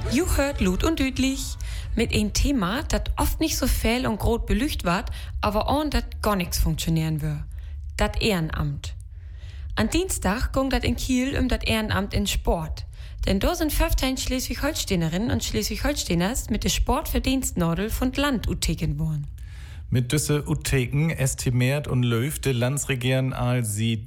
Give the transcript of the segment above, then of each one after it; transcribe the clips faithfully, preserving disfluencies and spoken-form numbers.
You hört Lut und Düdlich mit einem Thema, das oft nicht so viel und groß belücht wird, aber auch das gar nichts funktionieren wird. Das Ehrenamt. An Dienstag ging das in Kiel um das Ehrenamt in Sport. Denn da sind fünfzehn Schleswig-Holsteinerinnen und Schleswig-Holsteiners mit der Sportverdienstnadel von Land uteken worden. Mit düsse Uteken estimiert und löft de Landsregieren als sieht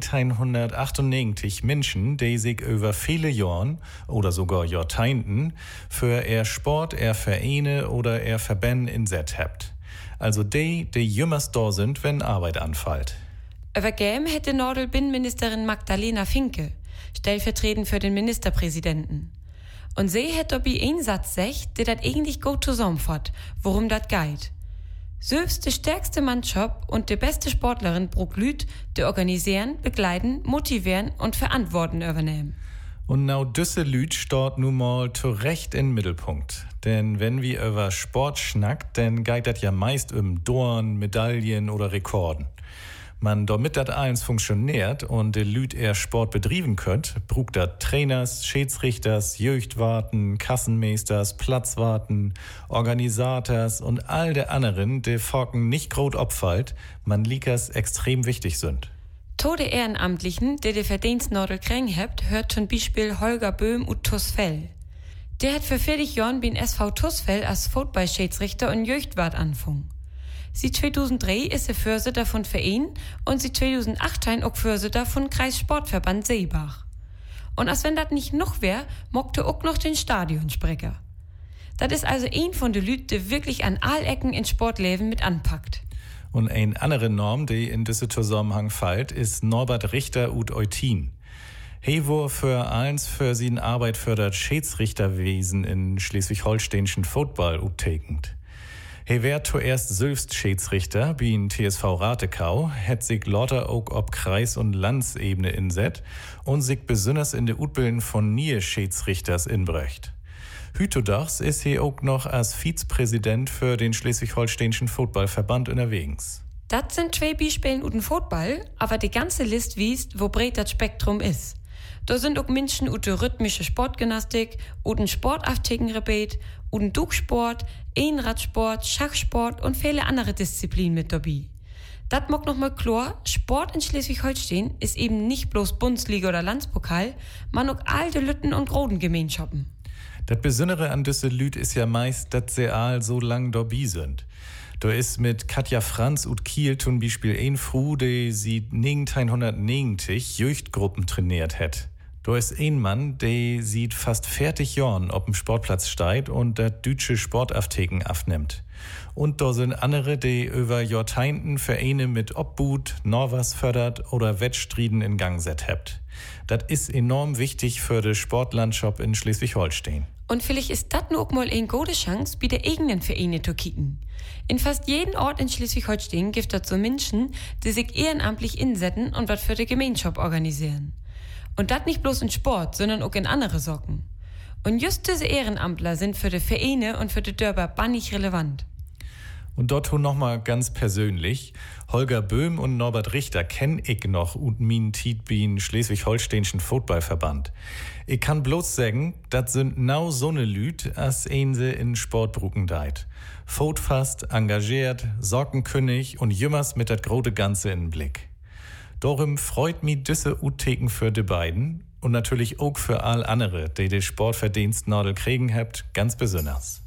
neunzehnhundertachtundneunzig Menschen, die sich über viele Jahren oder sogar Jahrzehnten für er Sport, er Vereine oder er Verbände inset habt. Also die, die jümmers da sind, wenn Arbeit anfällt. Übergeben hätte Nordel Binnenministerin Magdalena Finke, stellvertretend für den Ministerpräsidenten. Und sie hätte dabei einen Satz gesagt, der das eigentlich gut zusammenfasst, worum das geht. Selbst die stärkste Mannschaft und die beste Sportlerin braucht Lüt, die organisieren, begleiten, motivieren und Verantwortung übernehmen. Und now düsse Lüt steht nun mal zurecht in Mittelpunkt. Denn wenn wir über Sport schnackt, dann geht das ja meist um Dorn, Medaillen oder Rekorden. Man, damit das eins funktioniert und die Lüt eher Sport betrieben könnt, braucht das Trainers, Schiedsrichters, Jöchtwarten, Kassenmeisters, Platzwarten, Organisators und all der anderen, die Forken nicht groß opfallt, man liekers extrem wichtig sind. Tode Ehrenamtlichen, die die Verdienstnadel kriegen habt, hört zum Beispiel Holger Böhm und Tusfell. Der hat für vierzig Jahren beim S V Tusfell als Football-Schiedsrichter und Jöchtwart angefangen. Sie zweitausenddrei ist er Vorsitter von Verein und sie zweitausendachtzehn auch Vorsitter von Kreissportverband Seebach. Und als wenn das nicht noch wär, mockte auch noch den Stadionsprecher. Das ist also ein von den Lüt, die wirklich an all Ecken in Sportleben mit anpackt. Und eine andere Norm, die in diesem Zusammenhang fällt, ist Norbert Richter ut Eutin. He war für eins für seine Arbeit für das Schiedsrichterwesen in schleswig-holsteinischen Football uttekend. He wär zuerst selbst Schiedsrichter bei den T S V Ratekau, hat sich lauter auch ob Kreis- und Landsebene inset und sich besonders in der Utbilden von nie Schiedsrichters inbrächt. Hütodachs ist he auch noch als Vizepräsident für den schleswig-holsteinischen Footballverband unterwegs. Das sind zwei Beispiele uten Football, aber die ganze List wiest, wo breit das Spektrum ist. Da sind auch Menschen ute rhythmische Sportgymnastik, uten Sportaftekenrebet, uten Dugsport, Einradsport, Schachsport und viele andere Disziplinen mit dabei. Das mag noch mal klar, Sport in Schleswig-Holstein ist eben nicht bloß Bundesliga oder Landspokal, man auch alte Lütten und großen Gemeinschaften. Das Besondere an düsse Lüt ist ja meist, dass sie all so lang dabei sind. Da ist mit Katja Franz und Kiel zum Beispiel ein Frau, die sie neunzehnhundertneunzig Jugendgruppen trainiert hat. Da ist ein Mann, der sieht fast vierzig Jahren auf dem Sportplatz steigt und das deutsche Sportafteken abnimmt. Und da sind andere, die über Jahrzehnten Vereine mit Obhut, Norwas fördert oder Wettstriden in Gang set habt. Das ist enorm wichtig für die Sportlandschaft in Schleswig-Holstein. Und vielleicht ist das nur auch mal eine gute Chance, bei der eigenen Vereine zu kicken. In fast jedem Ort in Schleswig-Holstein gibt es so Menschen, die sich ehrenamtlich insetzen und was für die Gemeinschaft organisieren. Und das nicht bloß in Sport, sondern auch in andere Sorgen. Und just diese Ehrenamtler sind für die Vereine und für die Dörfer bannig relevant. Und dort nochmal ganz persönlich, Holger Böhm und Norbert Richter kenn ich noch und min Tiet bin Schleswig-Holsteinischen Footballverband. Ich kann bloß sagen, das sind genau so ne Lüt, as einse in Sportbrucken deit. Fotfast, engagiert, sorgenkönig und jümmers mit dat grote Ganze in Blick. Darum freut mi düsse Uteken für die beiden und natürlich auch für all andere, die die Sportverdienstnadel kriegen habt, ganz besonders.